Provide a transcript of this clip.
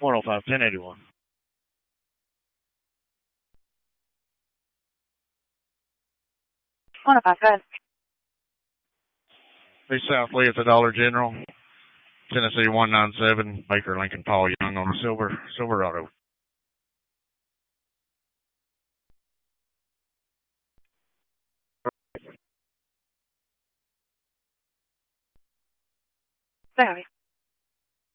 105 1081. Hey, South Lee at the Dollar General. Tennessee 197, Baker Lincoln Paul Young on a Silverado. Sorry.